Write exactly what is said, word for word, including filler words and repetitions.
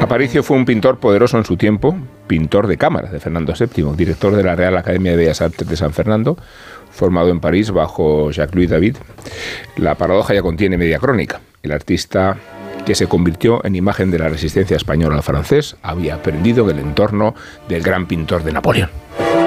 Aparicio fue un pintor poderoso en su tiempo, pintor de cámara de Fernando séptimo, director de la Real Academia de Bellas Artes de San Fernando, formado en París bajo Jacques-Louis David. La paradoja ya contiene media crónica. El artista, que se convirtió en imagen de la resistencia española al francés, había aprendido en el entorno del gran pintor de Napoleón.